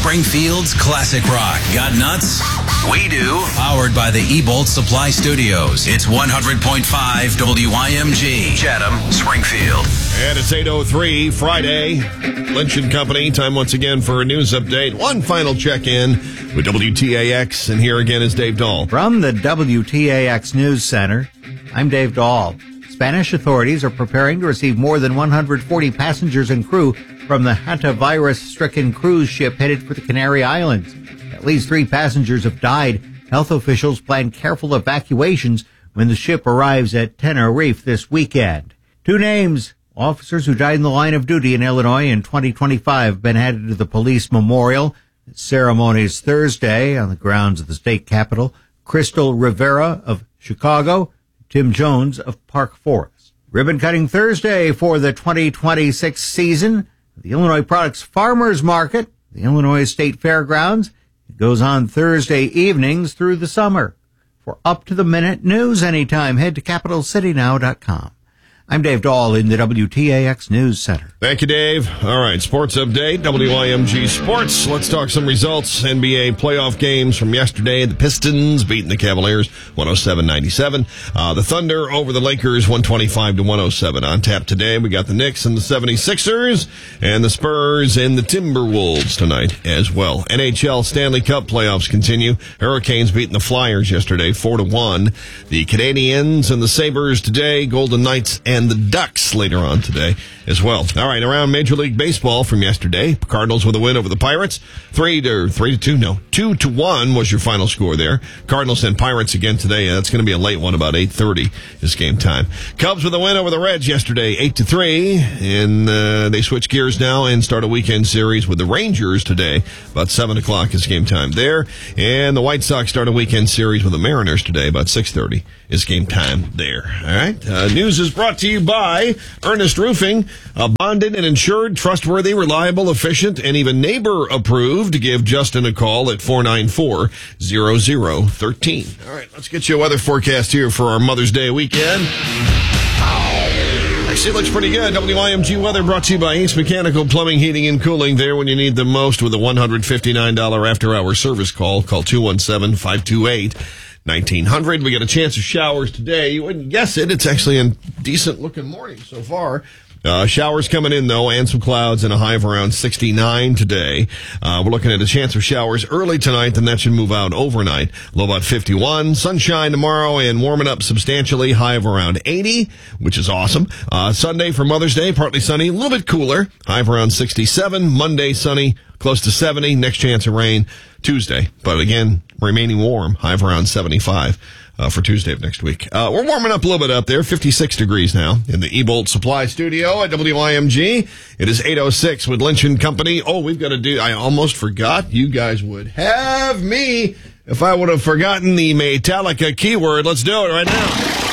Springfield's classic rock. Got nuts? We do. Powered by the Ebolt Supply Studios. It's 100.5 WIMG. Chatham, Springfield. And it's 8:03, Friday. Lynch & Company. Time once again for a news update. One final check-in with WTAX. And here again is Dave Dahl. From the WTAX News Center, I'm Dave Dahl. Spanish authorities are preparing to receive more than 140 passengers and crew from the hantavirus-stricken cruise ship headed for the Canary Islands. At least 3 passengers have died. Health officials plan careful evacuations when the ship arrives at Tenerife this weekend. 2 names. Officers who died in the line of duty in Illinois in 2025 have been added to the police memorial. The ceremony is Thursday on the grounds of the state capitol. Crystal Rivera of Chicago, Tim Jones of Park Forest. Ribbon cutting Thursday for the 2026 season of the Illinois Products Farmers Market, the Illinois State Fairgrounds. It goes on Thursday evenings through the summer. For up-to-the-minute news anytime, head to capitalcitynow.com. I'm Dave Dahl in the WTAX News Center. Thank you, Dave. All right, sports update, WIMG Sports. Let's talk some results. NBA playoff games from yesterday. The Pistons beating the Cavaliers 107-97. The Thunder over the Lakers 125-107. On tap today, we got the Knicks and the 76ers, and the Spurs and the Timberwolves tonight as well. NHL Stanley Cup playoffs continue. Hurricanes beating the Flyers yesterday 4-1. The Canadiens and the Sabres today. Golden Knights and the Ducks later on today as well. All right, around Major League Baseball from yesterday, Cardinals with a win over the Pirates. 2-1 was your final score there. Cardinals and Pirates again today. That's going to be a late one, about 8:30 is game time. Cubs with a win over the Reds yesterday, 8-3, and they switch gears now and start a weekend series with the Rangers today. About 7 o'clock is game time there. And the White Sox start a weekend series with the Mariners today. About 6:30 is game time there. All right, news is brought to you by Ernest Roofing. Bonded and insured, trustworthy, reliable, efficient, and even neighbor-approved. Give Justin a call at 494-0013. All right, let's get you a weather forecast here for our Mother's Day weekend. Actually, it looks pretty good. WIMG weather brought to you by Ace Mechanical Plumbing, Heating, and Cooling. There when you need them most with a $159 after-hour service call. Call 217-528-1900. We got a chance of showers today. You wouldn't guess it. It's actually a decent-looking morning so far. Showers coming in, though, and some clouds and a high of around 69 today. We're looking at a chance of showers early tonight, then that should move out overnight. Low about 51. Sunshine tomorrow and warming up substantially. High of around 80, which is awesome. Sunday for Mother's Day, partly sunny, a little bit cooler. High of around 67. Monday, sunny, close to 70. Next chance of rain Tuesday. But again, remaining warm. High of around 75. For Tuesday of next week. We're warming up a little bit up there, 56 degrees now in the Ebolt Supply Studio at WIMG. It is 8:06 with Lynch & Company. Oh, we've got to do, I almost forgot. You guys would have me if I would have forgotten the Metallica keyword. Let's do it right now.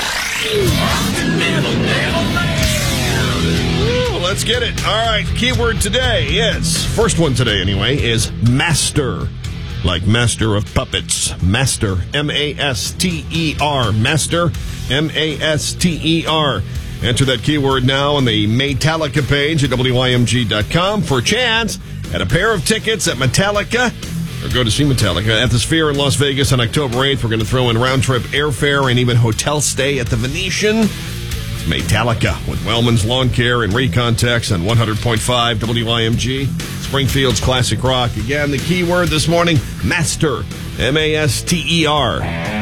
Let's get it. All right, keyword today is, first one today anyway, is master. Like master of puppets. Master. M-A-S-T-E-R. Master. M-A-S-T-E-R. Enter that keyword now on the Metallica page at WIMG.com for a chance at a pair of tickets at Metallica. Or go to see Metallica at the Sphere in Las Vegas on October 8th. We're going to throw in round-trip airfare and even hotel stay at the Venetian. Metallica with Wellman's Lawn Care and Recon Techs on 100.5 WIMG. Springfield's classic rock. Again, the key word this morning, master. M-A-S-T-E-R.